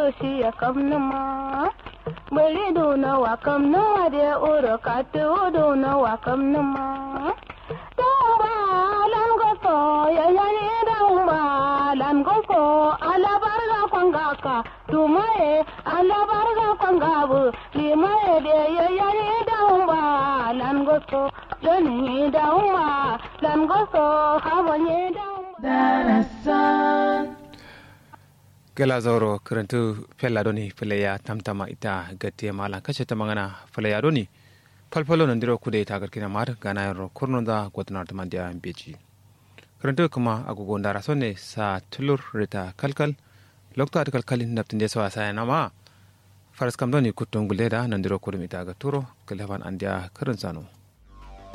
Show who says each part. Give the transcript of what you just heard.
Speaker 1: shi ya kamna ma bari dona wa kamna de oro katu dona wa kamna ma tamba lan go so ya ya ni damba lan go so ala barga kwangaka tumae ala barga kwangabu limae de ya ya ni damba lan go so jani damba lan go so habanye darasan
Speaker 2: gela zoro karantu fella doni ya tamtama ita gatti mala kace ta magana ya doni falfalo nan diro kude ta garkina mar gana yaro kurno da gotnar ta mandiya beji karantu kuma agogo ndara sonne sa tulur rita kalkal lokta ta kalkalin naftin da sawa sai nama faras kam doni kutun guleda nan diro kude ita ga turo kalaban andiya karin sano